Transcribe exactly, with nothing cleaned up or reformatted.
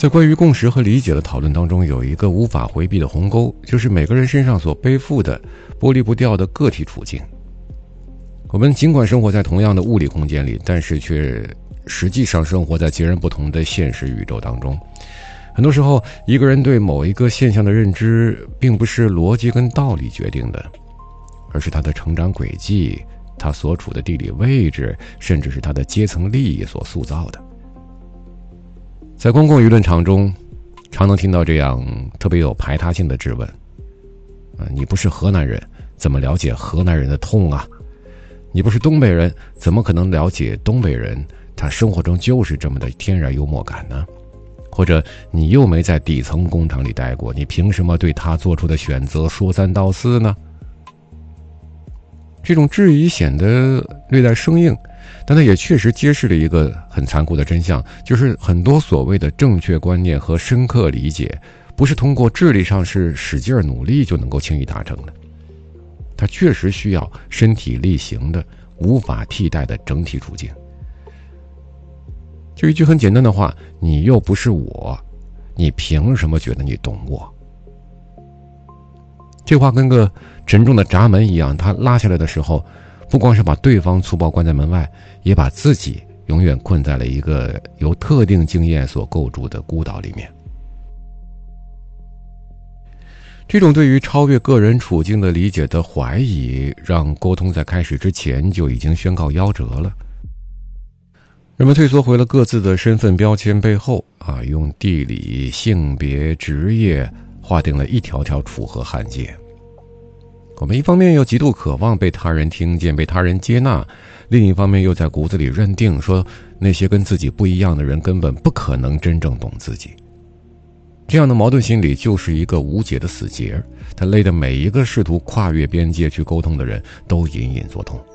在关于共识和理解的讨论当中，有一个无法回避的鸿沟，就是每个人身上所背负的剥离不掉的个体处境。我们尽管生活在同样的物理空间里，但是却实际上生活在截然不同的现实宇宙当中。很多时候，一个人对某一个现象的认知，并不是逻辑跟道理决定的，而是他的成长轨迹，他所处的地理位置，甚至是他的阶层利益所塑造的。在公共舆论场中，常能听到这样特别有排他性的质问：啊，你不是河南人，怎么了解河南人的痛啊？你不是东北人，怎么可能了解东北人他生活中就是这么的天然幽默感呢？或者你又没在底层工厂里待过，你凭什么对他做出的选择说三道四呢？这种质疑显得略带生硬，但它也确实揭示了一个很残酷的真相，就是很多所谓的正确观念和深刻理解，不是通过智力上是使劲努力就能够轻易达成的，它确实需要身体力行的无法替代的整体处境。就一句很简单的话，你又不是我，你凭什么觉得你懂我？这话跟个沉重的闸门一样，它拉下来的时候，不光是把对方粗暴关在门外，也把自己永远困在了一个由特定经验所构筑的孤岛里面。这种对于超越个人处境的理解的怀疑，让沟通在开始之前就已经宣告夭折了。人们退缩回了各自的身份标签背后啊，用地理、性别、职业划定了一条条楚河汉界。我们一方面又极度渴望被他人听见、被他人接纳，另一方面又在骨子里认定说那些跟自己不一样的人根本不可能真正懂自己。这样的矛盾心理就是一个无解的死结，它累得每一个试图跨越边界去沟通的人都隐隐作痛。